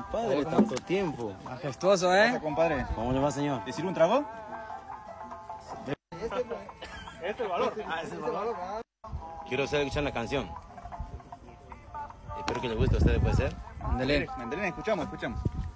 compadre, tanto tiempo. Majestuoso, ¿Qué pasa, compadre? ¿Cómo le va, señor? ¿Te sirve un trago? Este es el valor. Ah, ese es el valor. Quiero hacer escuchar una canción. Espero que le guste a ustedes, ¿puede ser? Ándale. Mandarina, escuchamos.